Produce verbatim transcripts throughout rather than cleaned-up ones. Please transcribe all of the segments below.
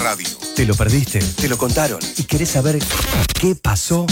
Radio. ¿Te lo perdiste? ¿Te lo contaron? ¿Y querés saber qué pasó?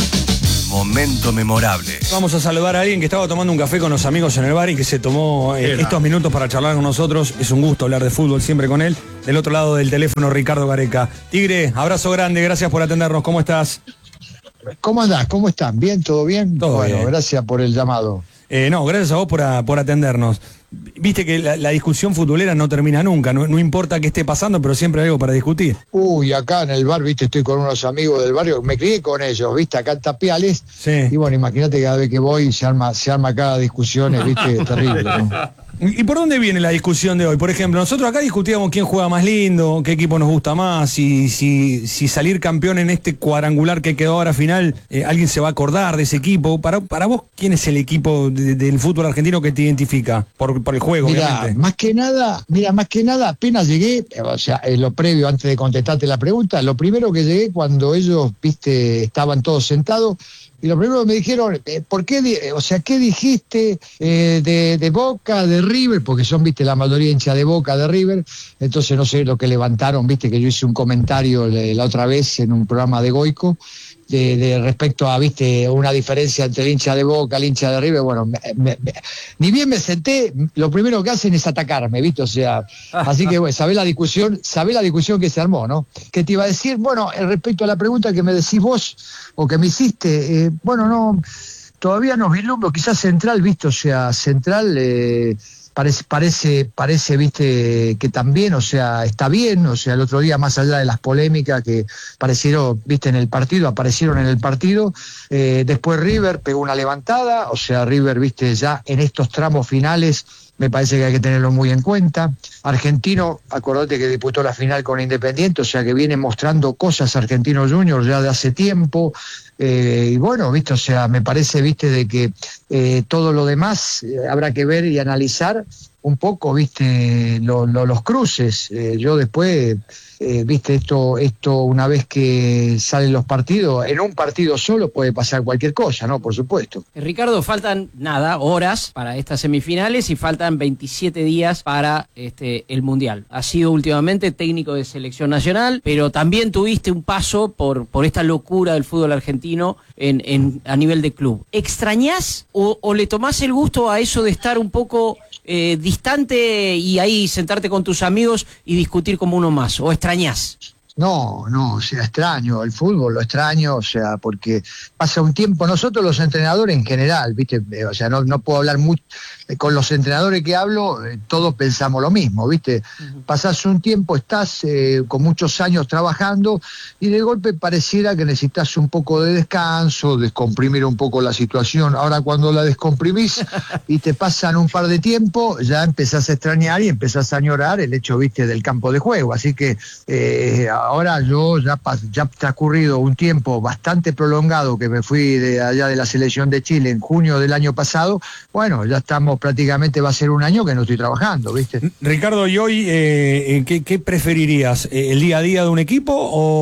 Momento memorable. Vamos a saludar a alguien que estaba tomando un café con los amigos en el bar y que se tomó eh, estos minutos para charlar con nosotros. Es un gusto hablar de fútbol siempre con él. Del otro lado del teléfono, Ricardo Gareca. Tigre, abrazo grande, gracias por atendernos. ¿Cómo estás? ¿Cómo andás? ¿Cómo están? ¿Bien? ¿Todo bien? Todo bueno, bien. Gracias por el llamado. Eh, no, gracias a vos por, a, por atendernos. Viste que la, la discusión futbolera no termina nunca, no, no importa qué esté pasando, pero siempre hay algo para discutir. Uy, acá en el bar, viste, estoy con unos amigos del barrio, me crié con ellos, viste, acá en Tapiales. Sí. Y bueno, imagínate cada vez que voy se arma, se arma cada discusión, viste, terrible, ¿no? ¿Y por dónde viene la discusión de hoy? Por ejemplo, nosotros acá discutíamos quién juega más lindo, qué equipo nos gusta más, si, si, si salir campeón en este cuadrangular que quedó ahora final, eh, alguien se va a acordar de ese equipo. Para, para vos, ¿quién es el equipo de, del fútbol argentino que te identifica? Por, por el juego, Mirá, obviamente. más que nada, mira, más que nada, apenas llegué, o sea, en lo previo, antes de contestarte la pregunta, lo primero que llegué cuando ellos, viste, estaban todos sentados, y lo primero que me dijeron, eh, ¿por qué, di o sea, qué dijiste eh, de, de Boca, de River? Porque son, viste, la mayoría hincha de Boca, de River, entonces no sé lo que levantaron, viste, que yo hice un comentario le, la otra vez en un programa de Goico, de, de respecto a, viste, una diferencia entre el hincha de Boca, el hincha de River. Bueno, me, me, me, ni bien me senté, lo primero que hacen es atacarme, viste, o sea, así que, bueno, sabés la discusión, sabés la discusión que se armó, ¿no? ¿Qué te iba a decir? Bueno, respecto a la pregunta que me decís vos, o que me hiciste, eh, bueno, no, todavía no vislumbro, quizás Central, viste, o sea, Central eh, parece, parece, parece, viste, que también, o sea, está bien, o sea, el otro día, más allá de las polémicas que aparecieron, viste, en el partido, aparecieron en el partido, eh, después River pegó una levantada, o sea, River, viste, ya en estos tramos finales, me parece que hay que tenerlo muy en cuenta. Argentino, acordate que disputó la final con Independiente, o sea que viene mostrando cosas Argentino Juniors ya de hace tiempo, eh, y bueno, viste, o sea, me parece, viste, de que eh, todo lo demás eh, habrá que ver y analizar un poco, viste, lo, lo, los cruces. Eh, yo después, eh, viste, esto, esto una vez que salen los partidos, en un partido solo puede pasar cualquier cosa, ¿no? Por supuesto. Ricardo, faltan nada, horas para estas semifinales y faltan veintisiete días para este el Mundial. Has sido últimamente técnico de selección nacional, pero también tuviste un paso por, por esta locura del fútbol argentino en, en, a nivel de club. ¿Extrañás o, o le tomás el gusto a eso de estar un poco eh, distante y ahí sentarte con tus amigos y discutir como uno más? ¿O extrañás? No, no, o sea, extraño el fútbol, lo extraño, o sea, porque pasa un tiempo, nosotros los entrenadores en general, viste, o sea, no, no puedo hablar mucho, con los entrenadores que hablo, eh, todos pensamos lo mismo, viste, uh-huh. Pasás un tiempo, estás eh, con muchos años trabajando y de golpe pareciera que necesitas un poco de descanso, descomprimir un poco la situación. Ahora cuando la descomprimís y te pasan un par de tiempo, ya empezás a extrañar y empezás a añorar el hecho, viste, del campo de juego, así que eh, ahora yo ya, ya transcurrido un tiempo bastante prolongado que me fui de allá de la selección de Chile en junio del año pasado, bueno, ya estamos prácticamente, va a ser un año que no estoy trabajando, ¿viste? Ricardo, ¿y hoy eh, ¿qué, qué preferirías? ¿El día a día de un equipo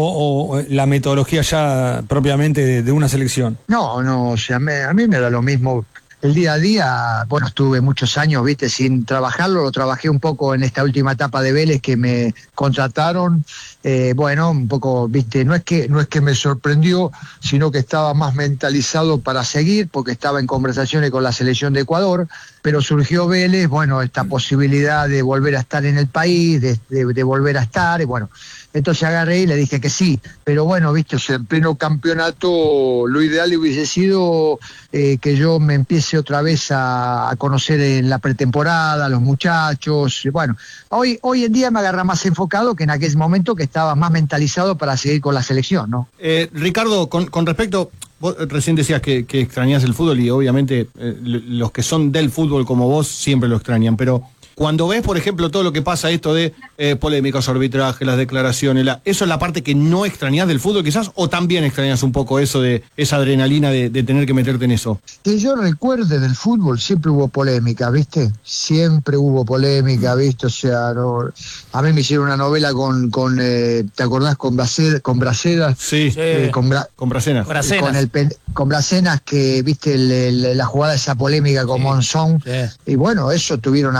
o, o la metodología ya propiamente de, de una selección? No, no, o sea, me, a mí me da lo mismo. El día a día, bueno, estuve muchos años, viste, sin trabajarlo, lo trabajé un poco en esta última etapa de Vélez que me contrataron, eh, bueno, un poco, viste, no es que no es que me sorprendió, sino que estaba más mentalizado para seguir, porque estaba en conversaciones con la selección de Ecuador, pero surgió Vélez, bueno, esta posibilidad de volver a estar en el país, de, de, de volver a estar, y bueno, entonces agarré y le dije que sí, pero bueno, viste, o sea, en pleno campeonato lo ideal hubiese sido eh, que yo me empiece otra vez a, a conocer en la pretemporada, a los muchachos, y bueno, hoy, hoy en día me agarra más enfocado que en aquel momento que estaba más mentalizado para seguir con la selección, ¿no? Eh, Ricardo, con, con respecto, vos recién decías que, que extrañás el fútbol y obviamente eh, los que son del fútbol como vos siempre lo extrañan, pero cuando ves, por ejemplo, todo lo que pasa, esto de eh, polémicos, arbitrajes, las declaraciones, la, ¿eso es la parte que no extrañás del fútbol quizás? ¿O también extrañas un poco eso de esa adrenalina de, de tener que meterte en eso? Que yo recuerde del fútbol, siempre hubo polémica, ¿viste? Siempre hubo polémica, ¿viste? O sea, no, a mí me hicieron una novela con, con eh, ¿te acordás? Con Braceda, con Braceda. Sí, eh, con, Bra con Bracenas. Con, el, con Bracenas, que, ¿viste? El, el, la jugada esa polémica con sí, Monzón. Sí. Y bueno, eso estuvieron hablando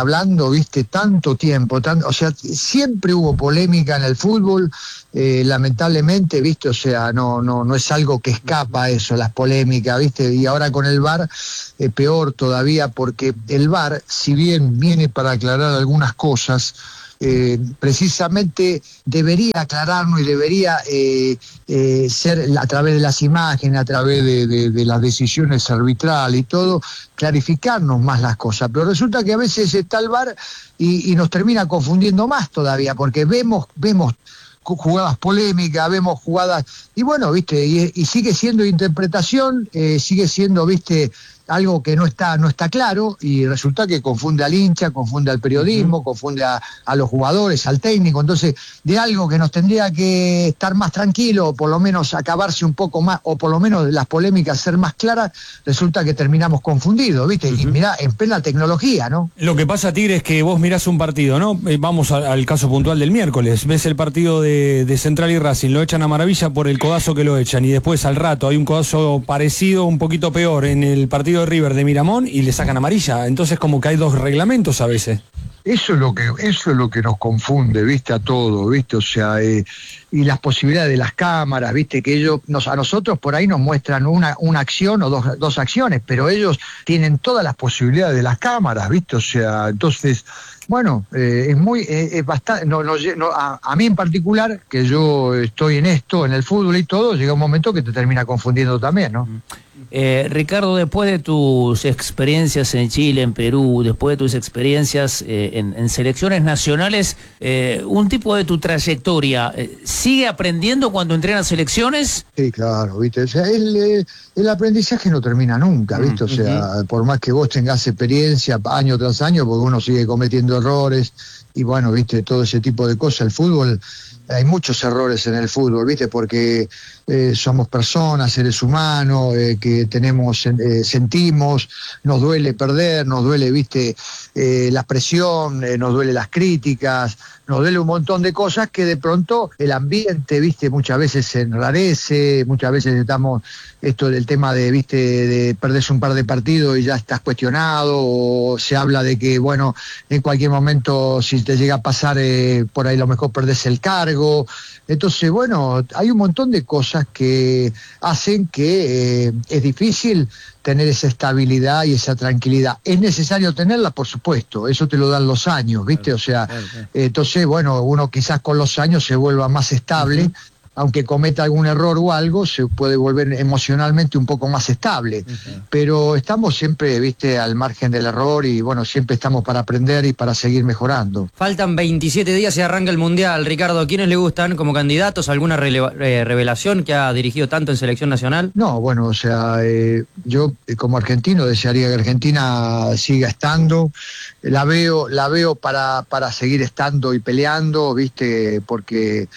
tanto, viste, tanto tiempo, tan, o sea, siempre hubo polémica en el fútbol, eh, lamentablemente, viste, o sea, no, no, no es algo que escapa a eso, las polémicas, viste, y ahora con el V A R, eh, peor todavía, porque el V A R, si bien viene para aclarar algunas cosas, Eh, precisamente debería aclararnos y debería eh, eh, ser a través de las imágenes, a través de, de, de las decisiones arbitrales y todo, clarificarnos más las cosas. Pero resulta que a veces está el V A R y, y nos termina confundiendo más todavía, porque vemos, vemos jugadas polémicas, vemos jugadas, y bueno, viste, y, y sigue siendo interpretación, eh, sigue siendo, viste, algo que no está no está claro, y resulta que confunde al hincha, confunde al periodismo, uh-huh. confunde a, a los jugadores, al técnico. Entonces, de algo que nos tendría que estar más tranquilo, o por lo menos acabarse un poco más, o por lo menos las polémicas ser más claras, resulta que terminamos confundidos, ¿viste? Uh-huh. Y mirá, en plena tecnología, ¿no? Lo que pasa, Tigre, es que vos mirás un partido, ¿no? Eh, vamos a, al caso puntual del miércoles. Ves el partido de, de Central y Racing, lo echan a Maravilla por el codazo que lo echan, y después al rato hay un codazo parecido, un poquito peor, en el partido de River de Miramón, y le sacan amarilla. Entonces, como que hay dos reglamentos a veces. Eso es lo que eso es lo que nos confunde, viste, a todo, viste, o sea, eh, y las posibilidades de las cámaras, viste, que ellos nos, a nosotros por ahí nos muestran una una acción o dos dos acciones, pero ellos tienen todas las posibilidades de las cámaras, viste, o sea, entonces, bueno, eh, es muy, eh, es bastante, no, no, no, a, a mí en particular, que yo estoy en esto, en el fútbol y todo, llega un momento que te termina confundiendo también, ¿no? Eh, Ricardo, después de tus experiencias en Chile, en Perú, después de tus experiencias eh, en, en selecciones nacionales, eh, un tipo de tu trayectoria, eh, ¿sigue aprendiendo cuando entrena selecciones? Sí, claro, viste, o sea, el, el aprendizaje no termina nunca, viste, o sea, por más que vos tengas experiencia año tras año, porque uno sigue cometiendo errores, y bueno, viste, todo ese tipo de cosas, el fútbol, hay muchos errores en el fútbol, viste, porque eh, somos personas, seres humanos, eh, que tenemos, eh, sentimos, nos duele perder, nos duele, viste, eh, la presión, eh, nos duele las críticas, nos duele un montón de cosas que de pronto el ambiente, viste, muchas veces se enrarece, muchas veces estamos, esto del tema de, viste, de perderse un par de partidos y ya estás cuestionado, o se habla de que, bueno, en cualquier momento si te llega a pasar, eh, por ahí lo mejor perdés el cargo. Entonces, bueno, hay un montón de cosas que hacen que eh, es difícil tener esa estabilidad y esa tranquilidad. Es necesario tenerla, por supuesto, eso te lo dan los años, ¿viste? O sea, entonces, bueno, uno quizás con los años se vuelva más estable, uh-huh. aunque cometa algún error o algo, se puede volver emocionalmente un poco más estable. Uh-huh. Pero estamos siempre, viste, al margen del error, y bueno, siempre estamos para aprender y para seguir mejorando. Faltan veintisiete días y arranca el Mundial. Ricardo, ¿a quiénes le gustan como candidatos? ¿Alguna releva- eh, revelación que ha dirigido tanto en selección nacional? No, bueno, o sea, eh, yo eh, como argentino desearía que Argentina siga estando. La veo, la veo para, para seguir estando y peleando, viste, porque...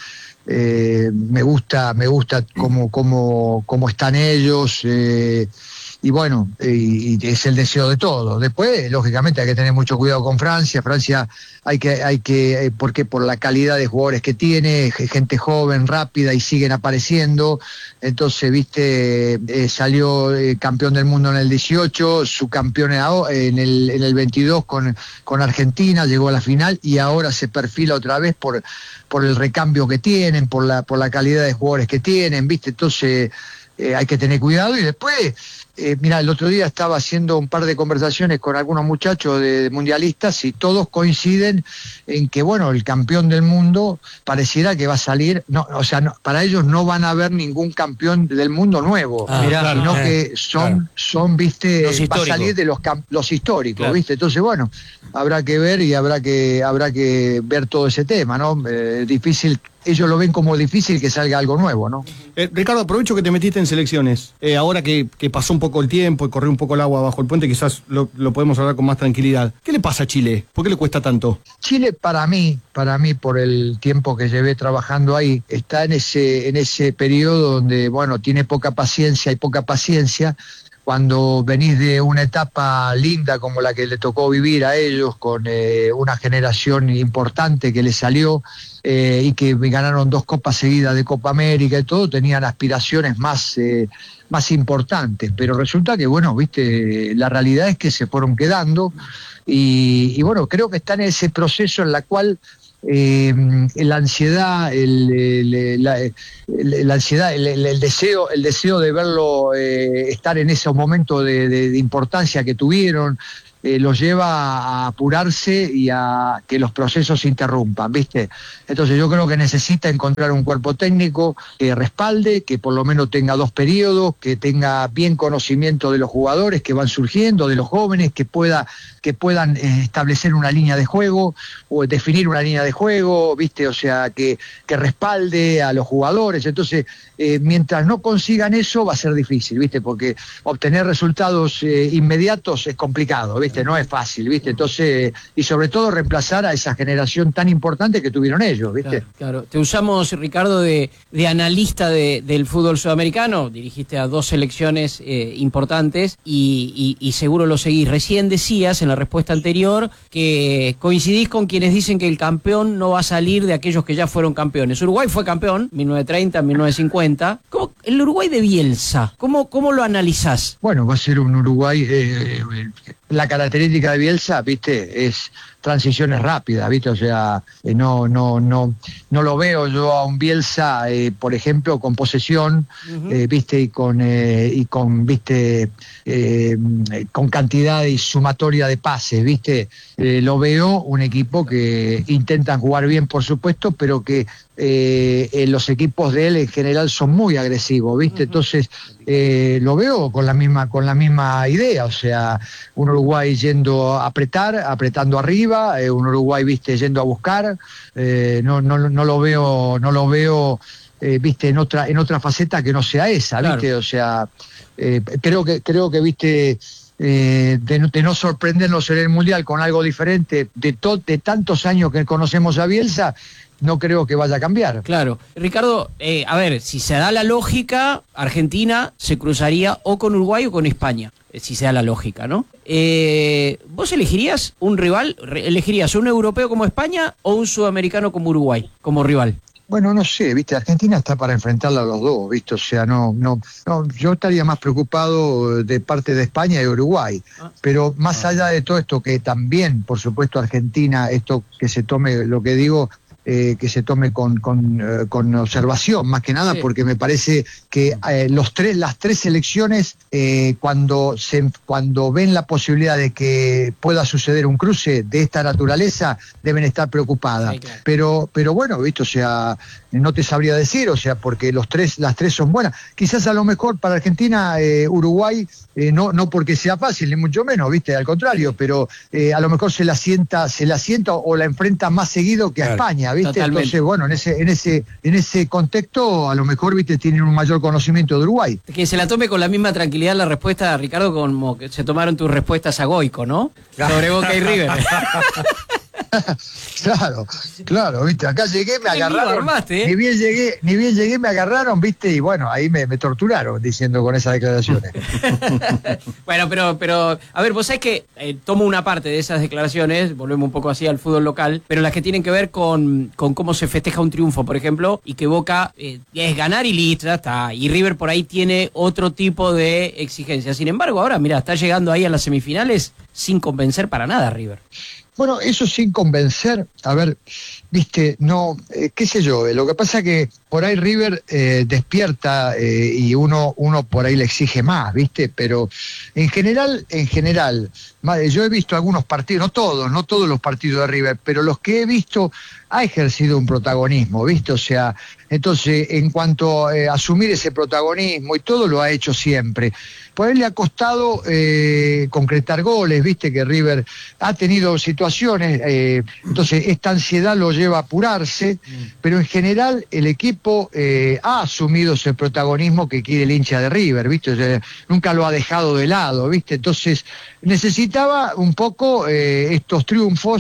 Eh, me gusta, me gusta cómo, cómo, cómo están ellos, eh, y bueno, eh, y es el deseo de todos. Después, lógicamente, hay que tener mucho cuidado con Francia. Francia hay que, hay que, eh, porque por la calidad de jugadores que tiene, gente joven, rápida, y siguen apareciendo. Entonces, viste, eh, salió eh, campeón del mundo en el dieciocho, subcampeón en el, en el veintidós con, con Argentina, llegó a la final, y ahora se perfila otra vez por, por el recambio que tienen, por la, por la calidad de jugadores que tienen, viste. Entonces, eh, hay que tener cuidado. Y después, Eh, mira, el otro día estaba haciendo un par de conversaciones con algunos muchachos de, de mundialistas, y todos coinciden en que, bueno, el campeón del mundo pareciera que va a salir, no, o sea, no, para ellos no van a haber ningún campeón del mundo nuevo, ah, mirá, sino eh, que son, claro. son, viste, va a salir de los, los históricos, claro. viste, entonces, bueno, habrá que ver y habrá que, habrá que ver todo ese tema, ¿no? Eh, difícil. Ellos lo ven como difícil que salga algo nuevo, ¿no? Eh, Ricardo, aprovecho que te metiste en selecciones. Eh, ahora que, que pasó un poco el tiempo y corrió un poco el agua bajo el puente, quizás lo, lo podemos hablar con más tranquilidad. ¿Qué le pasa a Chile? ¿Por qué le cuesta tanto? Chile, para mí, para mí, por el tiempo que llevé trabajando ahí, está en ese, en ese periodo donde, bueno, tiene poca paciencia y poca paciencia, cuando venís de una etapa linda como la que le tocó vivir a ellos, con eh, una generación importante que les salió eh, y que ganaron dos copas seguidas de Copa América y todo, tenían aspiraciones más, eh, más importantes, pero resulta que, bueno, viste, la realidad es que se fueron quedando y, y bueno, creo que están en ese proceso en la cual Eh, la ansiedad, el, el, la, el, la ansiedad, el, el, el deseo, el deseo de verlo eh, estar en ese momento de, de, de importancia que tuvieron, eh, los lleva a apurarse y a que los procesos se interrumpan, ¿viste? Entonces yo creo que necesita encontrar un cuerpo técnico que respalde, que por lo menos tenga dos periodos, que tenga bien conocimiento de los jugadores que van surgiendo, de los jóvenes, que pueda que puedan eh, establecer una línea de juego o definir una línea de juego, ¿viste? O sea, que, que respalde a los jugadores. Entonces, eh, mientras no consigan eso, va a ser difícil, ¿viste? Porque obtener resultados eh, inmediatos es complicado, ¿viste? No es fácil, ¿viste? Entonces, y sobre todo reemplazar a esa generación tan importante que tuvieron ellos, ¿viste? Claro, claro. Te usamos, Ricardo, de, de analista de, del fútbol sudamericano. Dirigiste a dos selecciones eh, importantes y, y, y seguro lo seguís. Recién decías en la respuesta anterior que coincidís con quienes dicen que el campeón no va a salir de aquellos que ya fueron campeones. Uruguay fue campeón, mil novecientos treinta, mil novecientos cincuenta. ¿Cómo, el Uruguay de Bielsa, ¿cómo, cómo lo analizás? Bueno, va a ser un Uruguay, eh, la característica de Bielsa, viste, es transiciones rápidas, ¿viste? O sea, eh, no, no, no, no lo veo yo a un Bielsa, eh, por ejemplo, con posesión, uh-huh. eh, ¿viste? Y con, eh, y con, ¿viste? Eh, con cantidad y sumatoria de pases, ¿viste? Eh, lo veo un equipo que intentan jugar bien, por supuesto, pero que eh, eh, los equipos de él en general son muy agresivos, ¿viste? Uh-huh. Entonces, eh, lo veo con la misma, con la misma idea, o sea, un Uruguay yendo a apretar, apretando arriba, eh, un Uruguay, viste, yendo a buscar, eh, no, no, no lo veo, no lo veo, eh, viste, en otra, en otra faceta que no sea esa, viste, claro. O sea, eh, creo que, creo que, viste, eh, de, de no sorprendernos en el Mundial con algo diferente, de, to, de tantos años que conocemos a Bielsa, no creo que vaya a cambiar. Claro. Ricardo, eh, a ver, si se da la lógica, Argentina se cruzaría o con Uruguay o con España, eh, si se da la lógica, ¿no? Eh, ¿Vos elegirías un rival, elegirías un europeo como España o un sudamericano como Uruguay, como rival? Bueno, no sé, viste, Argentina está para enfrentarla a los dos, viste, o sea, no, no, no, yo estaría más preocupado de parte de España y Uruguay, ah. pero más allá de todo esto, que también, por supuesto, Argentina, esto que se tome, lo que digo, Eh, que se tome con, con, eh, con observación, más que nada, sí. Porque me parece que eh, los tres, las tres selecciones, eh, cuando, se, cuando ven la posibilidad de que pueda suceder un cruce de esta naturaleza, deben estar preocupadas. Sí, claro. Pero, pero bueno, ¿viste? O sea, no te sabría decir, o sea, porque los tres, las tres son buenas. Quizás a lo mejor para Argentina, eh, Uruguay, eh, no, no porque sea fácil, ni mucho menos, ¿viste? Al contrario, pero eh, a lo mejor se la sienta, se la sienta o la enfrenta más seguido que a claro. España, ¿viste? Totalmente. Entonces, bueno, en ese, en ese, en ese contexto, a lo mejor, viste, tienen un mayor conocimiento de Uruguay. Que se la tome con la misma tranquilidad la respuesta, Ricardo, como que se tomaron tus respuestas a Goico, ¿no? Sobre Boca y River. Claro, claro, viste, acá llegué, me agarraron, armaste, ¿eh? ni bien llegué, ni bien llegué, me agarraron, viste, y bueno, ahí me, me torturaron diciendo con esas declaraciones. Bueno, pero, pero, a ver, vos sabés que eh, tomo una parte de esas declaraciones, volvemos un poco así al fútbol local, pero las que tienen que ver con, con cómo se festeja un triunfo, por ejemplo, y que Boca eh, es ganar y listo, ya está, y River por ahí tiene otro tipo de exigencia. Sin embargo, ahora, mira, está llegando ahí a las semifinales sin convencer para nada River. Bueno, eso sin convencer, a ver, viste, no, eh, qué sé yo, eh, lo que pasa que por ahí River eh, despierta eh, y uno, uno por ahí le exige más, viste, pero en general, en general, yo he visto algunos partidos, no todos, no todos los partidos de River, pero los que he visto ha ejercido un protagonismo, viste, o sea, entonces en cuanto a eh, asumir ese protagonismo y todo lo ha hecho siempre. Por él le ha costado eh, concretar goles, viste que River ha tenido situaciones, eh, entonces esta ansiedad lo lleva a apurarse, mm. pero en general el equipo eh, ha asumido ese protagonismo que quiere el hincha de River, viste, o sea, nunca lo ha dejado de lado, viste, entonces necesitaba un poco eh, estos triunfos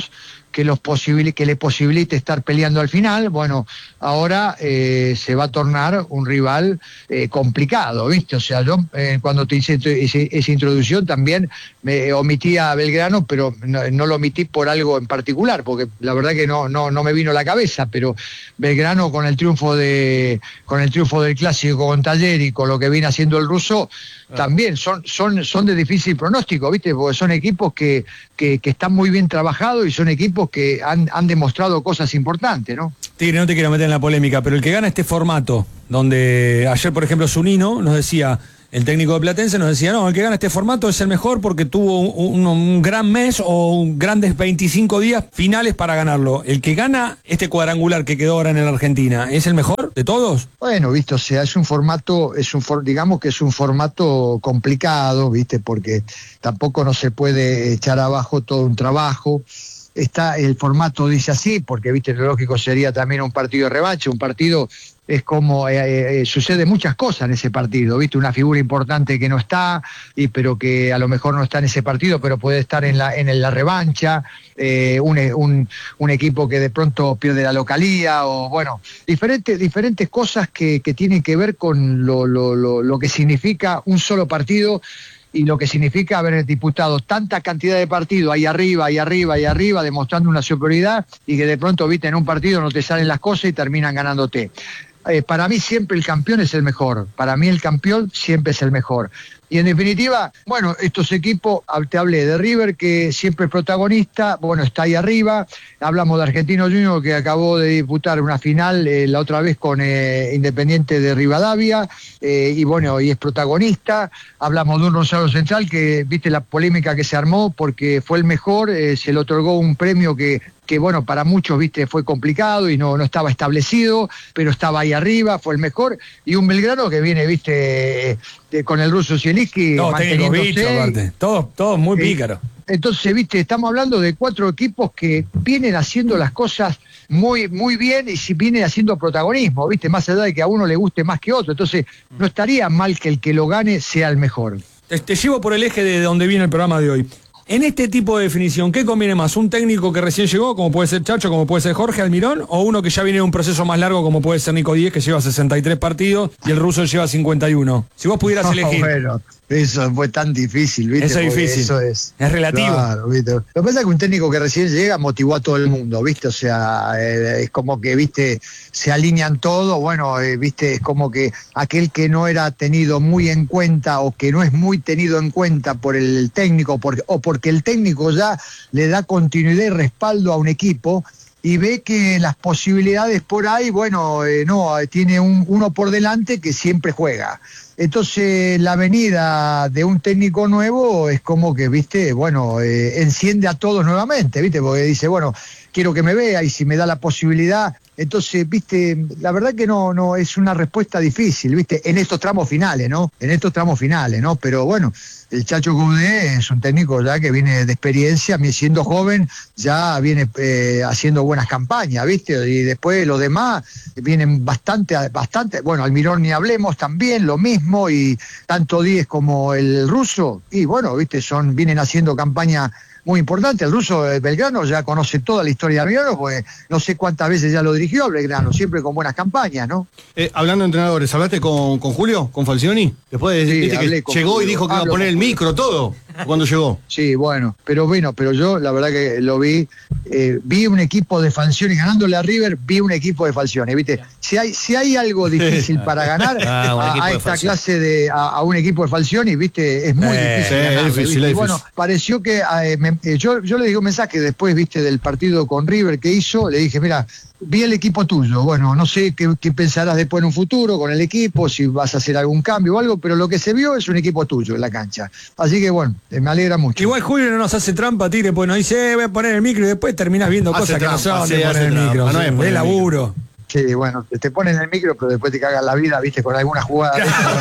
que, los posibil- que le posibilite estar peleando al final. Bueno, ahora eh, se va a tornar un rival eh, complicado, ¿viste? O sea, yo eh, cuando te hice ese, esa introducción también me omití a Belgrano, pero no, no lo omití por algo en particular, porque la verdad que no, no, no me vino a la cabeza, pero Belgrano con el triunfo de con el triunfo del clásico con Talleres y con lo que viene haciendo el ruso, también son, son, son de difícil pronóstico, ¿viste? Porque son equipos que, que, que están muy bien trabajados y son equipos que han, han demostrado cosas importantes, ¿no? Tigre, no te quiero meter en la polémica, pero el que gana este formato, donde ayer, por ejemplo, Zunino nos decía, el técnico de Platense nos decía, no, el que gana este formato es el mejor porque tuvo un, un, un gran mes o un grandes veinticinco días finales para ganarlo. El que gana este cuadrangular que quedó ahora en la Argentina, ¿es el mejor de todos? Bueno, viste, o sea, es un formato, es un for, digamos que es un formato complicado, viste, porque tampoco no se puede echar abajo todo un trabajo. Está el formato dice así, porque viste, lo lógico sería también un partido de revancha, un partido es como eh, eh, sucede muchas cosas en ese partido, viste, una figura importante que no está, y pero que a lo mejor no está en ese partido, pero puede estar en la en la revancha, eh, un, un, un equipo que de pronto pierde la localía, o bueno, diferentes, diferentes cosas que, que tienen que ver con lo, lo, lo, lo que significa un solo partido y lo que significa haber disputado tanta cantidad de partidos ahí arriba, ahí arriba, ahí arriba, demostrando una superioridad, y que de pronto, viste, en un partido no te salen las cosas y terminan ganándote. Eh, para mí siempre el campeón es el mejor, para mí el campeón siempre es el mejor. Y en definitiva, bueno, estos equipos, te hablé de River, que siempre es protagonista, bueno, está ahí arriba. Hablamos de Argentino Juniors, que acabó de disputar una final eh, la otra vez con eh, Independiente de Rivadavia, eh, y bueno, y es protagonista. Hablamos de un Rosario Central, que viste la polémica que se armó, porque fue el mejor, eh, se le otorgó un premio que... que bueno, para muchos, viste, fue complicado y no, no estaba establecido, pero estaba ahí arriba, fue el mejor, y un Belgrano que viene, viste, de, con el ruso Zielinski Todos técnicos manteniéndose. bichos, aparte. Todos, todos muy Eh, pícaros. Entonces, viste, estamos hablando de cuatro equipos que vienen haciendo las cosas muy, muy bien y si vienen haciendo protagonismo, viste, más allá de que a uno le guste más que otro. Entonces, no estaría mal que el que lo gane sea el mejor. Te, te llevo por el eje de donde viene el programa de hoy. En este tipo de definición, ¿qué conviene más? ¿Un técnico que recién llegó, como puede ser Chacho, como puede ser Jorge Almirón, o uno que ya viene de un proceso más largo, como puede ser Nico Díez, que lleva sesenta y tres partidos y el ruso lleva cincuenta y uno? Si vos pudieras No, elegir. bueno, eso fue tan difícil, ¿viste? Eso es Porque difícil. Eso es, Es relativo. Claro, ¿viste? Lo que pasa es que un técnico que recién llega motivó a todo el mundo, ¿viste? O sea, eh, es como que, ¿viste? Se alinean todos, bueno, eh, ¿viste? Es como que aquel que no era tenido muy en cuenta o que no es muy tenido en cuenta por el técnico por, o porque el técnico ya le da continuidad y respaldo a un equipo, y ve que las posibilidades por ahí, bueno, eh, no, tiene un, uno por delante que siempre juega. Entonces la venida de un técnico nuevo es como que, viste, bueno, eh, enciende a todos nuevamente, viste, porque dice, bueno, quiero que me vea y si me da la posibilidad. Entonces, viste, la verdad que no, no es una respuesta difícil, viste, en estos tramos finales, ¿no? En estos tramos finales, ¿no? Pero bueno, el Chacho Coudet es un técnico ya que viene de experiencia, siendo joven, ya viene eh, haciendo buenas campañas, ¿viste? Y después los demás vienen bastante, bastante, bueno, Almirón ni hablemos también, lo mismo, y tanto Díez como el ruso, y bueno, ¿viste? Son, vienen haciendo campaña muy importante. El ruso de Belgrano ya conoce toda la historia de Belgrano, porque no sé cuántas veces ya lo dirigió al Belgrano, siempre con buenas campañas, ¿no? Eh, hablando de entrenadores, ¿hablaste con, con Julio, con Falcioni? Después de, Sí, viste que hablé con llegó Julio. y dijo que iba a Hablo poner con el Julio. micro, todo, cuando llegó. Sí, bueno, pero bueno, pero yo la verdad que lo vi, eh, vi un equipo de Falcioni ganándole a River, vi un equipo de Falcioni, ¿viste? Si hay, si hay algo difícil para ganar Ah, un a, equipo a de esta Falcioni. clase de, a, a un equipo de Falcioni, ¿viste? Es muy Eh, difícil. sí, es ganarle, difícil, ¿viste? es Y bueno, difícil. pareció que eh, me- eh, yo, yo le digo un mensaje después, ¿viste? Del partido con River que hizo, le dije, mira, vi el equipo tuyo, bueno, no sé qué, qué pensarás después en un futuro con el equipo, si vas a hacer algún cambio o algo, pero lo que se vio es un equipo tuyo en la cancha. Así que bueno, eh, me alegra mucho. Igual Julio no nos hace trampa, Tigre, pues nos dice, eh, voy a poner el micro y después terminás viendo Hace cosas que no trampa, son sí, de hace poner el trampa, micro. no es sí, poner de el laburo. Sí, bueno, te, te ponen el micro, pero después te cagan la vida, ¿viste? Con alguna jugada.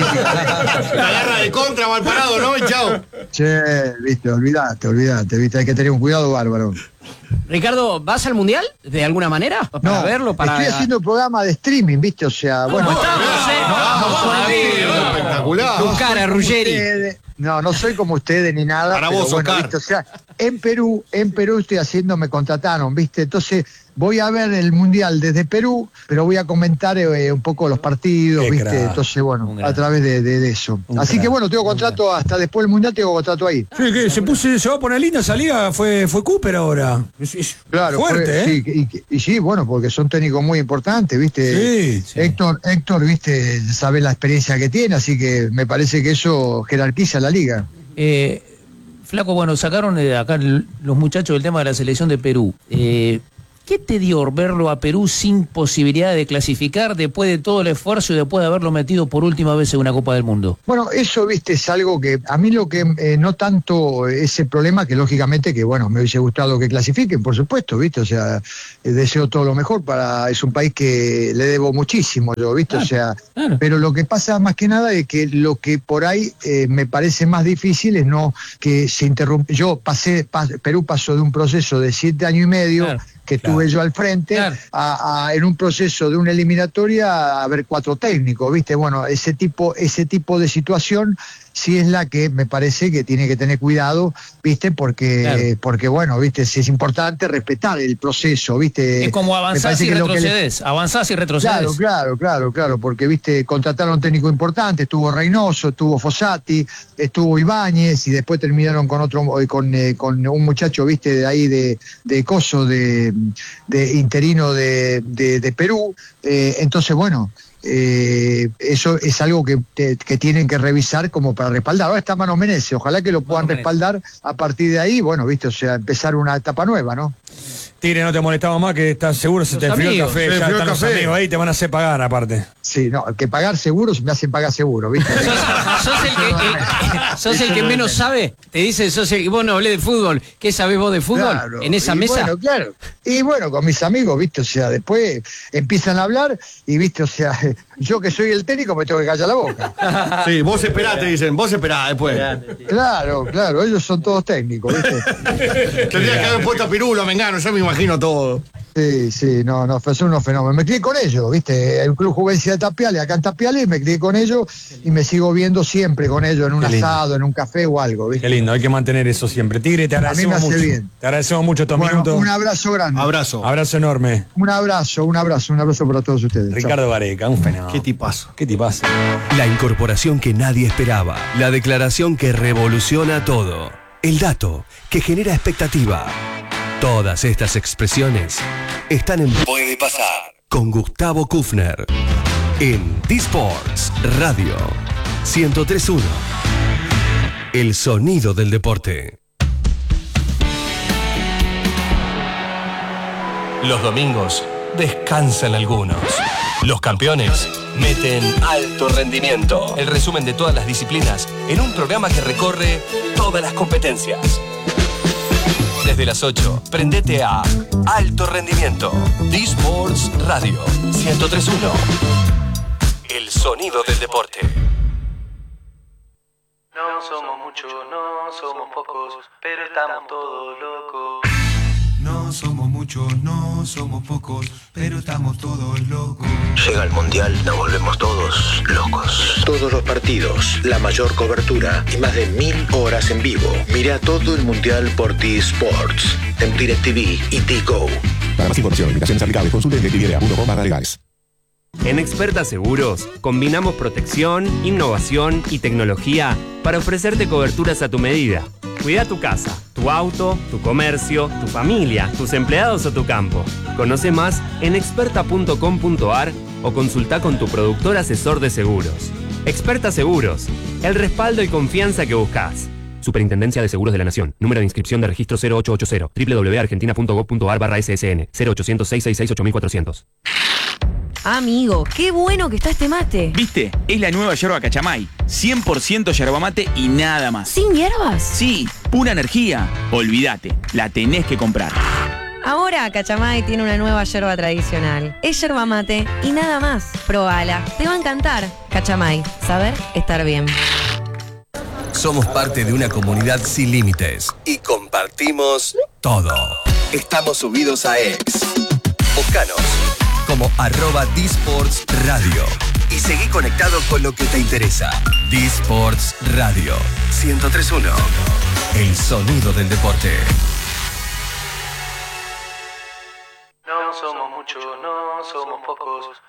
La agarra de contra, mal parado, ¿no? Y chao. Che, viste, olvidate, olvidate, viste, hay que tener un cuidado bárbaro. Ricardo, ¿vas al Mundial de alguna manera? ¿Para No, verlo? Para... estoy haciendo un programa de streaming, viste, o sea, bueno. ¿Cómo estamos, eh? Espectacular. Tu cara, Ruggeri. De, No, no soy como ustedes ni nada. Para pero vos, bueno, Oscar. ¿viste? O sea, en Perú, en Perú estoy haciendo, me contrataron, ¿viste? Entonces voy a ver el Mundial desde Perú, pero voy a comentar eh, un poco los partidos, Qué ¿viste? crack. Entonces, bueno, Un gran. a través de, de- de eso. Un Así crack. que bueno, tengo contrato hasta después del Mundial, tengo contrato ahí. Sí, que se puso, se va a poner linda esa liga, fue, fue Cooper ahora. Es, es Claro, fuerte, fue- ¿eh? sí, y, y sí, bueno, porque son técnicos muy importantes, ¿viste? Sí, sí. Héctor, Héctor, ¿viste? Sabe la experiencia que tiene, así que me parece que eso jerarquiza la liga. Eh, Flaco, bueno, sacaron eh, acá el- los muchachos del tema de la selección de Perú. Eh, ¿Qué te dio verlo a Perú sin posibilidad de clasificar después de todo el esfuerzo y después de haberlo metido por última vez en una Copa del Mundo? Bueno, eso, viste, es algo que a mí lo que eh, no tanto ese problema, que lógicamente que, bueno, me hubiese gustado que clasifiquen, por supuesto, viste, o sea, eh, deseo todo lo mejor para, es un país que le debo muchísimo, yo, viste, o sea, claro. pero lo que pasa más que nada es que lo que por ahí eh, me parece más difícil es no que se interrumpe. Yo pasé, pas- Perú pasó de un proceso de siete años y medio. Claro. Que tuve yo al frente, Claro. a, a- en un proceso de una eliminatoria a haber cuatro técnicos, ¿viste? Bueno, ese tipo, ese tipo de situación sí es la que me parece que tiene que tener cuidado, ¿viste? Porque, Claro. porque bueno, ¿viste? Sí es importante respetar el proceso, ¿viste? Es como Me avanzás parece y que lo que le- retrocedes, avanzás y retrocedes. Claro, claro, claro, claro, porque viste, contrataron a un técnico importante, estuvo Reynoso, estuvo Fossati, estuvo Ibáñez y después terminaron con otro, eh, con, eh, con un muchacho, viste, de ahí de, de Coso, de, de interino de, de, de Perú. Eh, entonces, bueno, eh, eso es algo que, te- que tienen que revisar como para respaldar. Ahora está Mano Menezes, ojalá que lo puedan Mano Menezes. respaldar a partir de ahí, bueno, viste, o sea, empezar una etapa nueva, ¿no? Tigre, no te molestaba más, que estás seguro, se Los te enfrió el amigos. café, Se ya enfrió el están los café. amigos ahí, te van a hacer pagar aparte. Sí, no, que pagar seguro me hacen pagar seguro, ¿viste? ¿Sos, sos el que, eh, sos el que menos sabe? Te dice, sos el, vos no hablé de fútbol. ¿Qué sabés vos de fútbol? Claro, ¿En esa y mesa? Bueno, claro. Y bueno, con mis amigos, ¿viste? O sea, después empiezan a hablar y, ¿viste? O sea, yo que soy el técnico me tengo que callar la boca. Sí, vos esperá, te dicen, vos esperá después. Claro, claro, ellos son todos técnicos, ¿viste? Tendrías que haber puesto a Pirulo, Mengano, yo me imagino todo. Sí, sí, no, no, son unos fenómenos. Me crié con ellos, ¿viste? El Club Juvencia de Tapiales, acá en Tapiales, me crié con ellos y me sigo viendo siempre con ellos en un Qué lindo. asado, en un café o algo, ¿viste? Qué lindo, hay que mantener eso siempre. Tigre, te A mí me agradecemos hace mucho. bien. Te agradecemos mucho estos Bueno, minutos. un abrazo grande. Abrazo. Abrazo enorme. Un abrazo, un abrazo, un abrazo para todos ustedes. Chao. Ricardo Gareca, un fenómeno. Qué tipazo. ¿Qué te pasa? La incorporación que nadie esperaba. La declaración que revoluciona todo. El dato que genera expectativa. Todas estas expresiones están en Puede Pasar con Gustavo Kufner en D-Sports Radio ciento tres punto uno. El sonido del deporte. Los domingos descansan algunos. Los campeones meten alto rendimiento. El resumen de todas las disciplinas en un programa que recorre todas las competencias. Desde las ocho, prendete a Alto Rendimiento. D-Sports Radio ciento tres punto uno. El sonido del deporte. No somos muchos, no somos pocos, pero estamos todos locos. No somos muchos, no somos pocos, pero estamos todos locos. Llega el Mundial, nos volvemos todos locos. Todos los partidos, la mayor cobertura y más de mil horas en vivo. Mira todo el Mundial por T-Sports, en DirecTV y T-Go. Para más información, invitaciones aplicables, consulte en directv punto com barra legales. En Experta Seguros combinamos protección, innovación y tecnología para ofrecerte coberturas a tu medida. Cuida tu casa, tu auto, tu comercio, tu familia, tus empleados o tu campo. Conoce más en experta punto com punto ar o consulta con tu productor asesor de seguros. Experta Seguros, el respaldo y confianza que buscas. Superintendencia de Seguros de la Nación. Número de inscripción de registro cero ocho ocho cero. doble u doble u doble u punto argentina punto gov punto ar barra ese ese ene. cero ochocientos, seiscientos sesenta y seis, ocho mil cuatrocientos. Amigo, qué bueno que está este mate. ¿Viste? Es la nueva yerba Cachamay. cien por ciento yerba mate y nada más. ¿Sin hierbas? Sí, pura energía. Olvídate, la tenés que comprar. Ahora Cachamay tiene una nueva yerba tradicional. Es yerba mate y nada más. Probala, te va a encantar. Cachamay, saber estar bien. Somos parte de una comunidad sin límites y compartimos todo. Estamos subidos a X. Buscanos como como arroba Disports Radio. Y seguí conectado con lo que te interesa. Disports Radio ciento tres punto uno. El sonido del deporte. No somos muchos, no somos pocos,